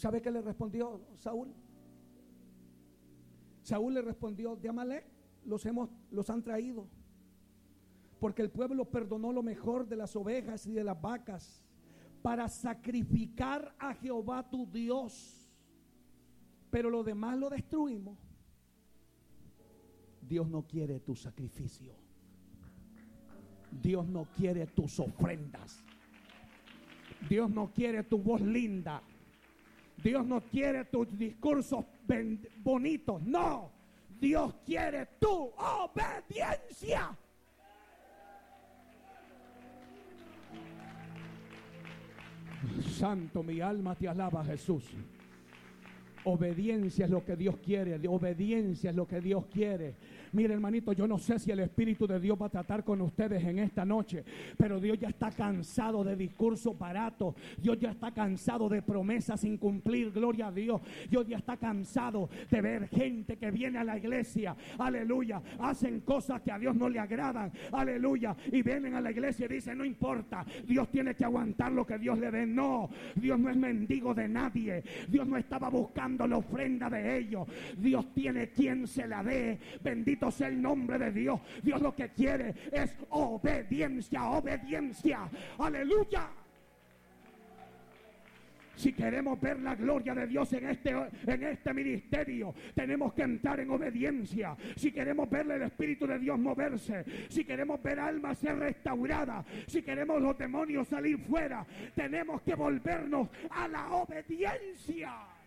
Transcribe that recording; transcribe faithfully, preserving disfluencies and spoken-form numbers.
¿Sabe qué le respondió Saúl? Saúl le respondió: de Amalec los, hemos, los han traído, porque el pueblo perdonó lo mejor de las ovejas y de las vacas para sacrificar a Jehová tu Dios, pero lo demás lo destruimos. Dios no quiere tu sacrificio. Dios no quiere tus ofrendas. Dios no quiere tu voz linda. Dios no quiere tus discursos bonitos. No, Dios quiere tu obediencia. Santo, mi alma te alaba, Jesús. Obediencia es lo que Dios quiere. Obediencia es lo que Dios quiere. Mire, hermanito, yo no sé si el Espíritu de Dios va a tratar con ustedes en esta noche, pero Dios ya está cansado de discursos baratos. Dios ya está cansado de promesas sin cumplir. Gloria a Dios. Dios ya está cansado de ver gente que viene a la iglesia, aleluya, hacen cosas que a Dios no le agradan, aleluya, y vienen a la iglesia y dicen: no importa, Dios tiene que aguantar lo que Dios le dé. No, Dios no es mendigo de nadie. Dios no estaba buscando la ofrenda de ellos. Dios tiene quien se la dé. Bendito sea el nombre de Dios. Dios lo que quiere es obediencia, obediencia, aleluya. Si queremos ver la gloria de Dios en este, en este ministerio, tenemos que entrar en obediencia. Si queremos ver el Espíritu de Dios moverse, si queremos ver almas ser restauradas, si queremos los demonios salir fuera, tenemos que volvernos a la obediencia.